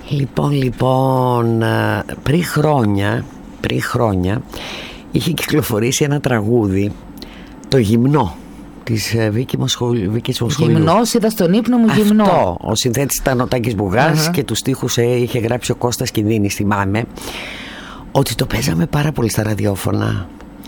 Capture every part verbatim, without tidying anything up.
Λοιπόν, λοιπόν, πριν χρόνια, πριν χρόνια είχε κυκλοφορήσει ένα τραγούδι, το Γυμνό, της Βίκης Μοσχολιού. Γυμνός, είδα στον ύπνο μου γυμνό. Αυτό, ο συνθέτης ήταν ο Τάκης Μπουγάς, uh-huh. και τους στίχους είχε γράψει ο Κώστας Κινδύνης, θυμάμαι, ότι το παίζαμε πάρα πολύ στα ραδιόφωνα.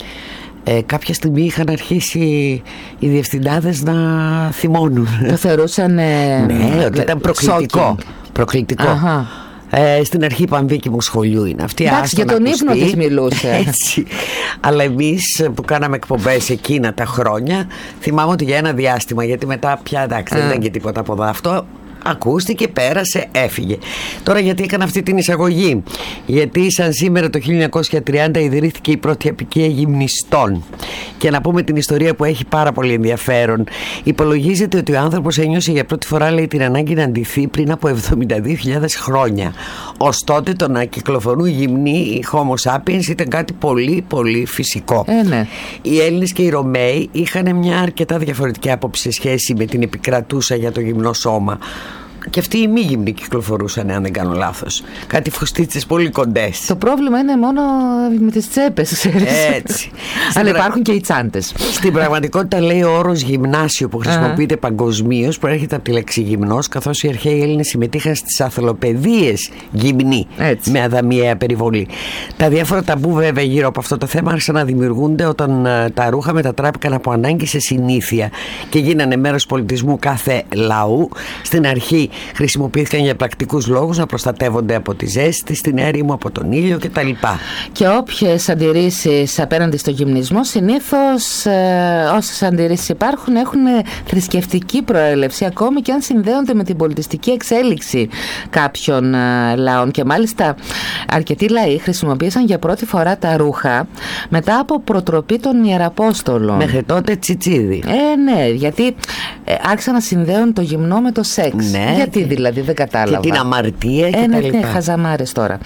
Ε, κάποια στιγμή είχαν αρχίσει οι διευθυντάδες να θυμώνουν. Το θεωρούσαν ε, ναι, ότι ήταν προκλητικό. Προκλητικό. Uh-huh. Ε, στην αρχή είπαν Βίκη Μοσχολιού είναι αυτή. Εντάξει, για τον ύπνο της μιλούσε. Έτσι. Αλλά εμείς που κάναμε εκπομπές εκείνα τα χρόνια, θυμάμαι ότι για ένα διάστημα, γιατί μετά πια εντάξει, δεν ήταν και τίποτα από αυτό. Ακούστηκε, πέρασε, έφυγε. Τώρα γιατί έκανα αυτή την εισαγωγή? Γιατί σαν σήμερα το χίλια εννιακόσια τριάντα ιδρύθηκε η πρώτη απικία γυμνιστών. Και να πούμε την ιστορία που έχει πάρα πολύ ενδιαφέρον. Υπολογίζεται ότι ο άνθρωπος ένιωσε για πρώτη φορά, λέει, την ανάγκη να ντυθεί πριν από εβδομήντα δύο χιλιάδες χρόνια. Ως τότε το να κυκλοφορούν γυμνοί, οι Homo sapiens, ήταν κάτι πολύ πολύ φυσικό. Ε, ναι. Οι Έλληνες και οι Ρωμαίοι είχαν μια αρκετά διαφορετική άποψη σε σχέση με την επικρατούσα για το γυμνό σώμα. Και αυτοί οι μη γυμνοί κυκλοφορούσαν, αν δεν κάνω λάθος. Κάτι φουστίτσες πολύ κοντές. Το πρόβλημα είναι μόνο με τις τσέπες, ξέρεις. Έτσι. Αλλά υπάρχουν και οι τσάντες. Στην πραγματικότητα, λέει, ο όρος γυμνάσιο που χρησιμοποιείται uh-huh. παγκοσμίως προέρχεται από τη λέξη γυμνός, καθώς οι αρχαίοι Έλληνες συμμετείχαν στις αθλοπαιδείες γυμνοί, έτσι, με αδαμιαία περιβολή. Τα διάφορα ταμπού, βέβαια, γύρω από αυτό το θέμα άρχισαν να δημιουργούνται όταν uh, τα ρούχα μετατράπηκαν από ανάγκη σε συνήθεια και γίνανε μέρος πολιτισμού κάθε λαού. Στην αρχή χρησιμοποιήθηκαν για πρακτικούς λόγους, να προστατεύονται από τη ζέστη, στην έρημο, από τον ήλιο κτλ. Και όποιες αντιρρήσεις απέναντι στο γυμνισμό, συνήθως ε, όσες αντιρρήσεις υπάρχουν, έχουν θρησκευτική προέλευση, ακόμη και αν συνδέονται με την πολιτιστική εξέλιξη κάποιων ε, λαών. Και μάλιστα αρκετοί λαοί χρησιμοποίησαν για πρώτη φορά τα ρούχα μετά από προτροπή των Ιεραπόστολων. Μέχρι τότε τσιτσίδι. Ε, ναι, γιατί ε, άρχισαν να συνδέουν το γυμνό με το σεξ. Ναι. Γιατί δηλαδή, δεν κατάλαβα. Και την αμαρτία και ε, τα ναι, λοιπά. Ναι, χαζαμάρες τώρα.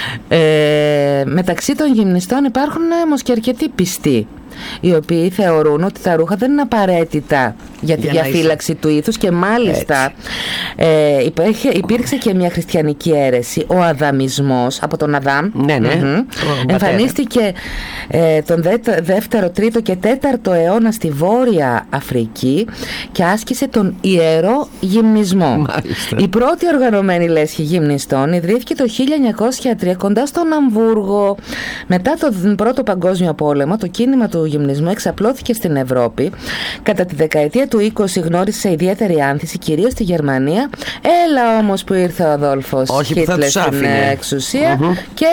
Ε, μεταξύ των γυμνιστών υπάρχουν όμως και αρκετοί πιστοί, οι οποίοι θεωρούν ότι τα ρούχα δεν είναι απαραίτητα για τη για διαφύλαξη είσαι... του ήθους, και μάλιστα ε, υπήρχε, υπήρξε και μια χριστιανική αίρεση, ο Αδαμισμός, από τον Αδάμ. Ναι, ναι. Mm-hmm. Εμφανίστηκε ε, τον δεύτερο, τρίτο και τέταρτο αιώνα στη Βόρεια Αφρική και άσκησε τον ιερό γυμνισμό. Μάλιστα. Η πρώτη οργανωμένη λέσχη γυμνιστών ιδρύθηκε το χίλια εννιακόσια τρία κοντά στον Αμβούργο. Μετά τον Πρώτο Παγκόσμιο Πόλεμο, το κίνημα του γυμνισμού εξαπλώθηκε στην Ευρώπη. Κατά τη δεκαετία του είκοσι γνώρισε ιδιαίτερη άνθηση, κυρίως στη Γερμανία. Έλα όμως που ήρθε ο Αδόλφος Χίτλερ στην εξουσία uh-huh. και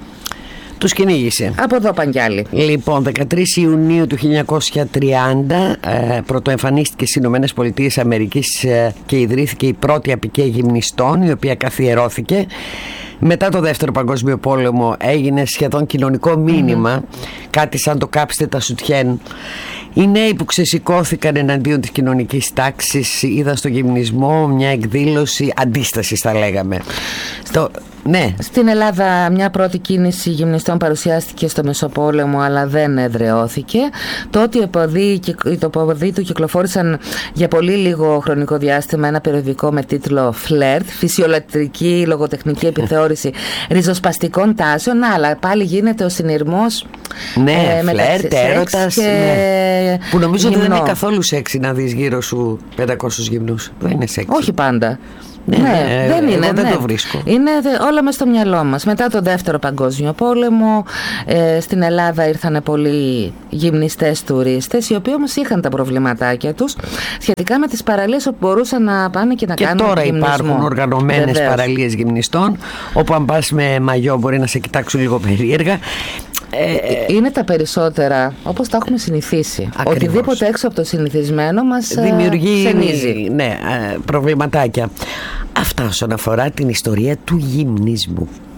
τους κυνήγησε. Από εδώ παντιάλι. Λοιπόν, δεκατρείς Ιουνίου του χίλια εννιακόσια τριάντα ε, πρωτοεμφανίστηκε στις Ηνωμένες Πολιτείες Αμερικής ε, και ιδρύθηκε η πρώτη απικία γυμνιστών, η οποία καθιερώθηκε. Μετά το Δεύτερο Παγκόσμιο Πόλεμο έγινε σχεδόν κοινωνικό μήνυμα, mm-hmm. κάτι σαν το κάψτε τα σουτιέν. Οι νέοι που ξεσηκώθηκαν εναντίον της κοινωνικής τάξης είδαν στο γυμνισμό μια εκδήλωση αντίστασης, θα λέγαμε. Στο... Ναι. Στην Ελλάδα μια πρώτη κίνηση γυμνιστών παρουσιάστηκε στο Μεσοπόλεμο, αλλά δεν εδραιώθηκε. Τότε οι οπαδοί του κυκλοφόρησαν για πολύ λίγο χρονικό διάστημα ένα περιοδικό με τίτλο Φλερτ, φυσιολατρική λογοτεχνική επιθεώρηση ριζοσπαστικών τάσεων, αλλά πάλι γίνεται ο συνειρμός. Ναι, ε, φλερτ, έρωτας, και... ναι. Που νομίζω γυμνό. ότι δεν είναι καθόλου σεξι να δεις γύρω σου πεντακόσιους γυμνούς. Δεν είναι σεξι. Όχι πάντα. Ναι, ναι, ναι, δεν είναι, εγώ δεν ναι. το βρίσκω. Είναι όλα μες στο μυαλό μας. Μετά το Δεύτερο Παγκόσμιο Πόλεμο, ε, στην Ελλάδα ήρθαν πολλοί γυμνιστές τουρίστες, οι οποίοι όμως είχαν τα προβληματάκια τους σχετικά με τις παραλίες όπου μπορούσαν να πάνε και να και κάνουν τώρα γυμνισμό. Υπάρχουν οργανωμένες Βεβαίως. παραλίες γυμνιστών, όπου αν πας με μαγιό μπορεί να σε κοιτάξουν λίγο περίεργα. Ε, είναι τα περισσότερα όπως τα έχουμε συνηθίσει. Ακριβώς. Οτιδήποτε έξω από το συνηθισμένο μας δημιουργεί ξενίζει. Ναι, προβληματάκια. Αυτά όσον αφορά την ιστορία του γυμνισμού.